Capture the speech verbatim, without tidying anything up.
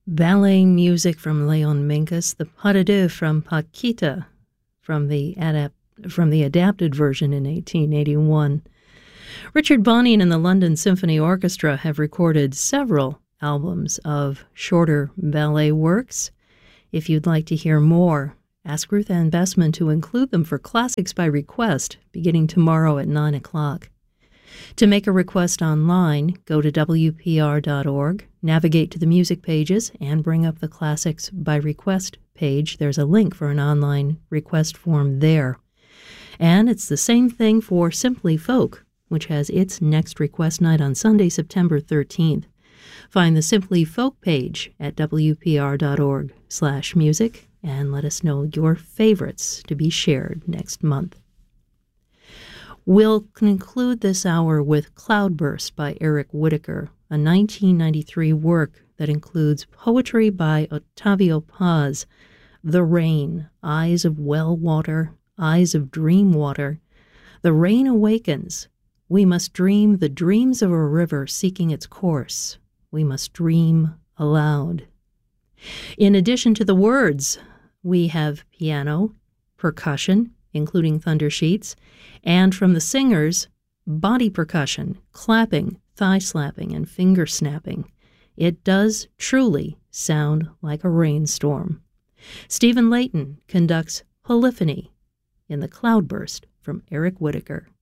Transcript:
Ballet music from Leon Minkus, the pas de deux from Paquita, from the, adap- from the adapted version in eighteen eighty-one. Richard Bonnian and the London Symphony Orchestra have recorded several albums of shorter ballet works. If you'd like to hear more, ask Ruth Ann Bessman to include them for Classics by Request, beginning tomorrow at nine o'clock. To make a request online, go to W P R dot org, navigate to the music pages, and bring up the Classics by Request page. There's a link for an online request form there. And it's the same thing for Simply Folk, which has its next request night on Sunday, September thirteenth. Find the Simply Folk page at W P R dot org slash music and let us know your favorites to be shared next month. We'll conclude this hour with Cloudburst by Eric Whitacre, a nineteen ninety-three work that includes poetry by Octavio Paz, The Rain, Eyes of Well Water, Eyes of Dream Water. The rain awakens. We must dream the dreams of a river seeking its course. We must dream aloud. In addition to the words, we have piano, percussion, including thunder sheets, and from the singers, body percussion, clapping, thigh slapping, and finger snapping. It does truly sound like a rainstorm. Stephen Layton conducts Polyphony in the Cloudburst from Eric Whitacre.